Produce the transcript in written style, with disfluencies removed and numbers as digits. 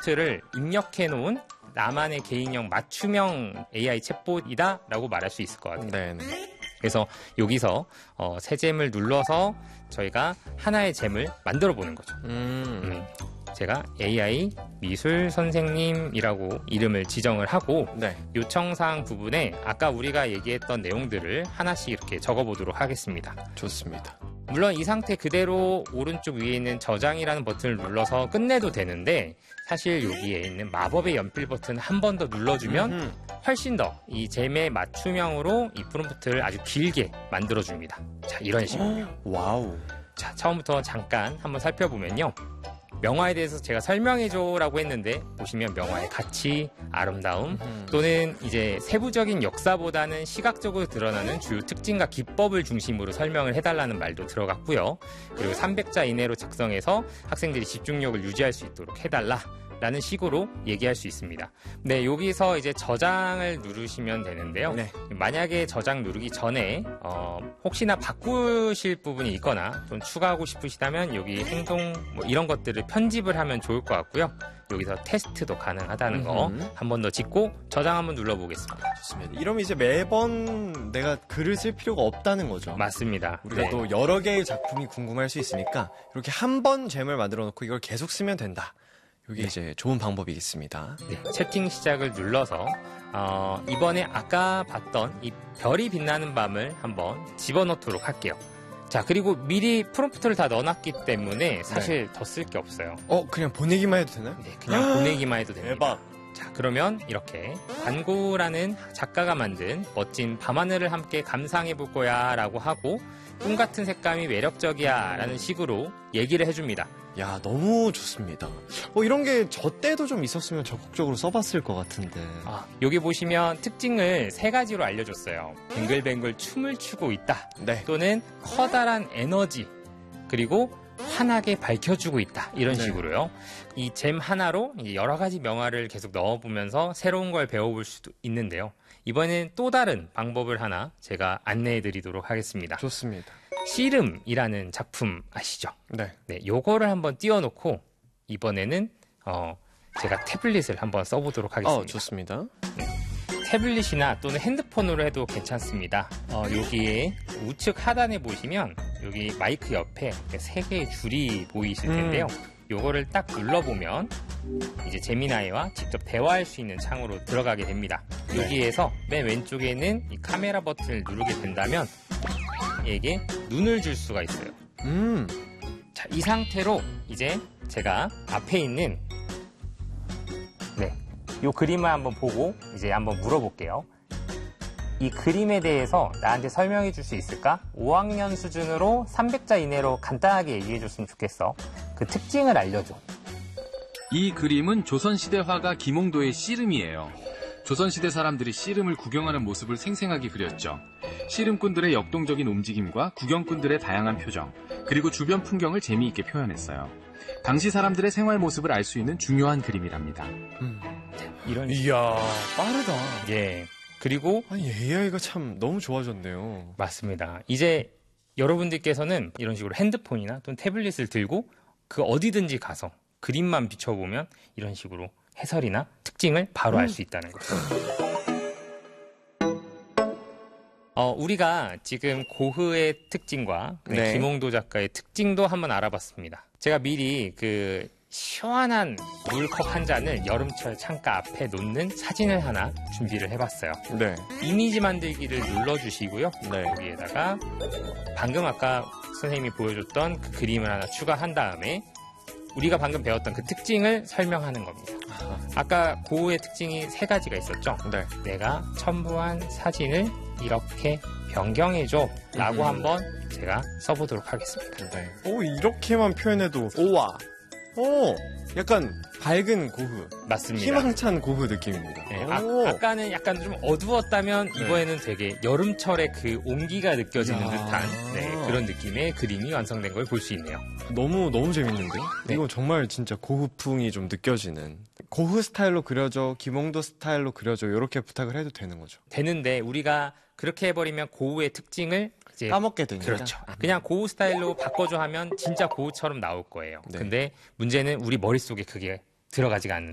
프롬프트를 입력해 놓은 나만의 개인형 맞춤형 AI 챗봇이다라고 말할 수 있을 것 같아요. 네네. 그래서 여기서 새 잼을 눌러서 저희가 하나의 잼을 만들어 보는 거죠. 제가 AI 미술 선생님이라고 이름을 지정을 하고 네. 요청사항 부분에 아까 우리가 얘기했던 내용들을 하나씩 이렇게 적어보도록 하겠습니다. 좋습니다. 물론 이 상태 그대로 오른쪽 위에 있는 저장이라는 버튼을 눌러서 끝내도 되는데 사실 여기에 있는 마법의 연필 버튼 한 번 더 눌러주면 훨씬 더 이 잼의 맞춤형으로 이 프롬프트를 아주 길게 만들어줍니다. 자, 이런 식으로. 와우. 자, 처음부터 잠깐 한번 살펴보면요. 명화에 대해서 제가 설명해줘라고 했는데 보시면 명화의 가치, 아름다움 또는 이제 세부적인 역사보다는 시각적으로 드러나는 주요 특징과 기법을 중심으로 설명을 해달라는 말도 들어갔고요. 그리고 300자 이내로 작성해서 학생들이 집중력을 유지할 수 있도록 해달라. 라는 식으로 얘기할 수 있습니다. 네, 여기서 이제 저장을 누르시면 되는데요. 네. 만약에 저장 누르기 전에 혹시나 바꾸실 부분이 있거나 좀 추가하고 싶으시다면 여기 행동 뭐 이런 것들을 편집을 하면 좋을 것 같고요. 여기서 테스트도 가능하다는 거 한 번 더 짚고 저장 한번 눌러보겠습니다. 좋습니다. 이러면 이제 매번 내가 글을 쓸 필요가 없다는 거죠. 맞습니다. 우리가 네. 또 여러 개의 작품이 궁금할 수 있으니까 이렇게 한 번 잼을 만들어 놓고 이걸 계속 쓰면 된다. 이게 이제 좋은 방법이겠습니다. 네, 채팅 시작을 눌러서 이번에 아까 봤던 이 별이 빛나는 밤을 한번 집어넣도록 할게요. 자, 그리고 미리 프롬프트를 다 넣어놨기 때문에 사실 더 쓸 게 없어요. 그냥 보내기만 해도 되나요? 네, 그냥 보내기만 해도 됩니다. 대박. 자, 그러면 이렇게 반고라는 작가가 만든 멋진 밤하늘을 함께 감상해 볼 거야 라고 하고 꿈 같은 색감이 매력적이야 라는 식으로 얘기를 해줍니다. 야, 너무 좋습니다. 이런 게 저 때도 좀 있었으면 적극적으로 써봤을 것 같은데. 여기 보시면 특징을 3가지로 알려줬어요. 뱅글뱅글 춤을 추고 있다. 네. 또는 커다란 에너지. 그리고 환하게 밝혀주고 있다. 이런 식으로요. 이 잼 하나로 이제 여러 가지 명화를 계속 넣어보면서 새로운 걸 배워볼 수도 있는데요. 이번엔 또 다른 방법을 하나 제가 안내해 드리도록 하겠습니다. 좋습니다. 씨름이라는 작품 아시죠? 네. 네, 요거를 한번 띄워놓고 이번에는 제가 태블릿을 한번 써보도록 하겠습니다. 좋습니다. 태블릿이나 또는 핸드폰으로 해도 괜찮습니다. 여기에 우측 하단에 보시면 여기 마이크 옆에 3개의 줄이 보이실 텐데요. 요거를 딱 눌러보면 이제 제미나이와 직접 대화할 수 있는 창으로 들어가게 됩니다. 여기에서 맨 왼쪽에는 이 카메라 버튼을 누르게 된다면 얘에게 눈을 줄 수가 있어요. 자, 이 상태로 이제 제가 앞에 있는 이 그림을 한번 보고 이제 한번 물어볼게요. 이 그림에 대해서 나한테 설명해 줄 수 있을까? 5학년 수준으로 300자 이내로 간단하게 얘기해 줬으면 좋겠어. 그 특징을 알려줘. 이 그림은 조선시대 화가 김홍도의 씨름이에요. 조선시대 사람들이 씨름을 구경하는 모습을 생생하게 그렸죠. 씨름꾼들의 역동적인 움직임과 구경꾼들의 다양한 표정, 그리고 주변 풍경을 재미있게 표현했어요. 당시 사람들의 생활 모습을 알 수 있는 중요한 그림이랍니다. 이야, 빠르다. 예. 그리고 아니, AI가 참 너무 좋아졌네요. 맞습니다. 이제 여러분들께서는 이런 식으로 핸드폰이나 또는 태블릿을 들고 그 어디든지 가서 그림만 비춰보면 이런 식으로 해설이나 특징을 바로 알 수 있다는 거죠. 우리가 지금 고흐의 특징과 김홍도 작가의 특징도 한번 알아봤습니다. 제가 미리 그 시원한 물컵 한 잔을 여름철 창가 앞에 놓는 사진을 하나 준비를 해봤어요. 네. 이미지 만들기를 눌러주시고요. 네. 여기에다가 방금 아까 선생님이 보여줬던 그 그림을 하나 추가한 다음에 우리가 방금 배웠던 그 특징을 설명하는 겁니다. 아까 고흐의 특징이 3가지가 있었죠. 네. 내가 첨부한 사진을 이렇게 변경해줘 라고 한번 제가 써보도록 하겠습니다. 네. 이렇게만 표현해도 오와. 약간 밝은 고흐. 맞습니다. 희망찬 고흐 느낌입니다. 네, 아까는 약간 좀 어두웠다면 이번에는 되게 여름철의 그 온기가 느껴지는 듯한 그런 느낌의 그림이 완성된 걸 볼 수 있네요. 너무 재밌는데? 네. 이건 정말 진짜 고흐풍이 좀 느껴지는. 고흐 스타일로 그려줘, 김홍도 스타일로 그려줘 이렇게 부탁을 해도 되는 거죠. 되는데 우리가 그렇게 해버리면 고흐의 특징을 이제 까먹게 되니까. 그렇죠. 그냥 고흐 스타일로 바꿔줘 하면 진짜 고흐처럼 나올 거예요. 네. 근데 문제는 우리 머릿속에 그게 들어가지가 않는